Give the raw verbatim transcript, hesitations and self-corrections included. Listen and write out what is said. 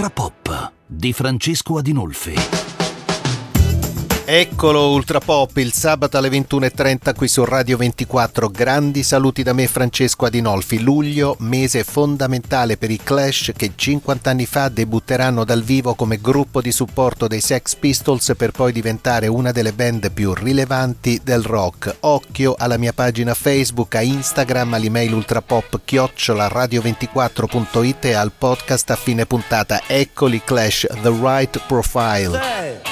Ultra Pop di Francesco Adinolfi. Eccolo Ultra Pop, il sabato alle ventuno e trenta qui su Radio ventiquattro. Grandi saluti da me, Francesco Adinolfi. Luglio, mese fondamentale per i Clash, che cinquanta anni fa debutteranno dal vivo come gruppo di supporto dei Sex Pistols per poi diventare una delle band più rilevanti del rock. Occhio alla mia pagina Facebook, a Instagram, all'email ultrapop chiocciola radio ventiquattro punto it e al podcast a fine puntata. Eccoli Clash, The Right Profile.